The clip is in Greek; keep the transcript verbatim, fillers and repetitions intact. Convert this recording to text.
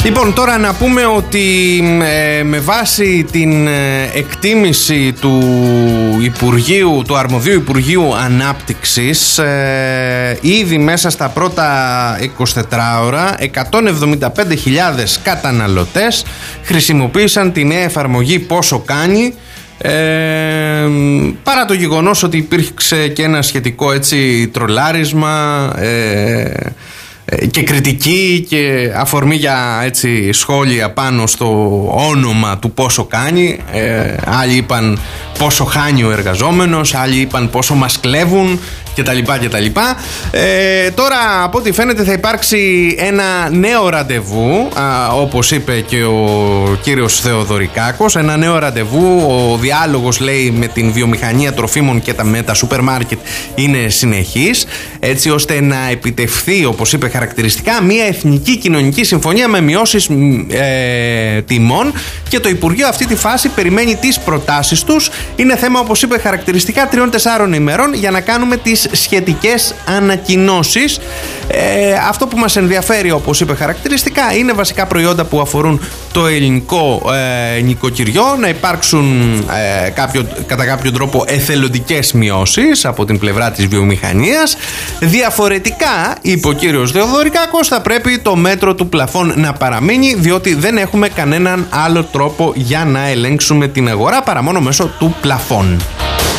Λοιπόν, τώρα να πούμε ότι ε, με βάση την ε, εκτίμηση του Υπουργείου, του Αρμοδίου Υπουργείου Ανάπτυξης, ε, ήδη μέσα στα πρώτα εικοσιτετράωρα εκατόν εβδομήντα πέντε χιλιάδες καταναλωτές χρησιμοποίησαν τη νέα εφαρμογή Πόσο Κάνει, ε, παρά το γεγονός ότι υπήρξε και ένα σχετικό έτσι τρολάρισμα ε, και κριτική και αφορμή για έτσι σχόλια πάνω στο όνομα του Πόσο Κάνει. ε, Άλλοι είπαν πόσο χάνει ο εργαζόμενος, άλλοι είπαν πόσο μας κλέβουν κτλ. κτλ. Ε, τώρα από ό,τι φαίνεται θα υπάρξει ένα νέο ραντεβού, α, όπως είπε και ο κύριος Θεοδωρικάκος, ένα νέο ραντεβού. Ο διάλογος, λέει, με την βιομηχανία τροφίμων και τα, με τα σούπερ μάρκετ είναι συνεχής, έτσι ώστε να επιτευχθεί, όπως είπε χαρακτηριστικά, μια εθνική κοινωνική συμφωνία με μειώσεις ε, τιμών, και το Υπουργείο αυτή τη φάση περιμένει τις προτάσεις τους. Είναι θέμα, όπως είπε χαρακτηριστικά, τριών-τεσσάρων ημερών για να κάνουμε τις σχετικές ανακοινώσεις. Ε, αυτό που μας ενδιαφέρει, όπως είπε χαρακτηριστικά, είναι βασικά προϊόντα που αφορούν το ελληνικό ε, νοικοκυριό, να υπάρξουν ε, κάποιο, κατά κάποιο τρόπο εθελοντικές μειώσεις από την πλευρά της βιομηχανίας. Διαφορετικά, είπε ο κύριος Θεοδωρικάκος, θα πρέπει το μέτρο του πλαφών να παραμείνει, διότι δεν έχουμε κανέναν άλλο τρόπο για να ελέγξουμε την αγορά παρά μόνο μέσω του πλαφών.